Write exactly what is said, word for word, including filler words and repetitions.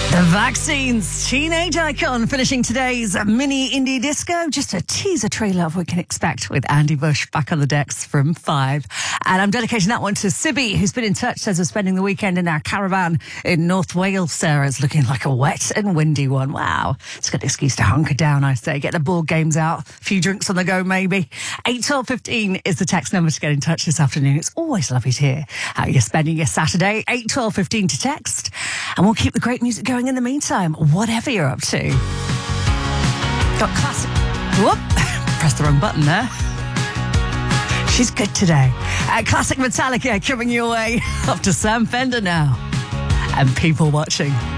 The Vaccines, Teenage Icon, finishing today's mini indie disco. Just a teaser trailer of what we can expect with Andy Bush back on the decks from five. And I'm dedicating that one to Sibby, who's been in touch, says we're spending the weekend in our caravan in North Wales. Sarah's looking like a wet and windy one. Wow. It's a good excuse to hunker down, I say. Get the board games out, a few drinks on the go maybe. eight twelve fifteen is the text number to get in touch this afternoon. It's always lovely to hear how you're spending your Saturday. eight twelve fifteen to text. And we'll keep the great music going in the meantime, whatever you're up to. Got classic. Whoop! Pressed the wrong button there. She's good today. Uh, classic Metallica coming your way. Off to Sam Fender now. And People Watching.